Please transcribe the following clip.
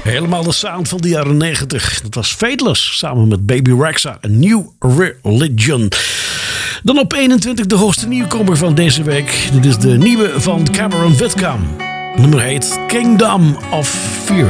Helemaal de sound van de jaren 90. Dat was Fateless samen met Baby Rexha. A New Religion. Dan op 21 de hoogste nieuwkomer van deze week. Dit is de nieuwe van Cameron Whitcomb. Het nummer heet Kingdom of Fear.